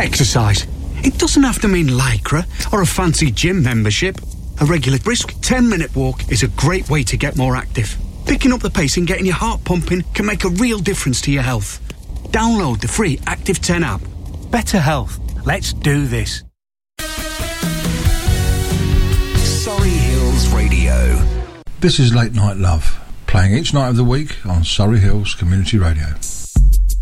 Exercise. It doesn't have to mean Lycra or a fancy gym membership. A regular brisk 10-minute walk is a great way to get more active. Picking up the pace and getting your heart pumping can make a real difference to your health. Download the free Active 10 app. Better health. Let's do this. Surrey Hills Radio. This is Late Night Love, playing each night of the week on Surrey Hills Community Radio.